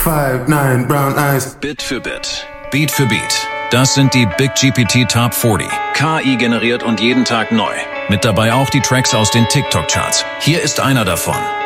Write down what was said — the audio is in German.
5'9", brown eyes. Bit für Bit, Beat für Beat. Das sind die Big GPT Top 40. KI generiert und jeden Tag neu. Mit dabei auch die Tracks aus den TikTok-Charts. Hier ist einer davon.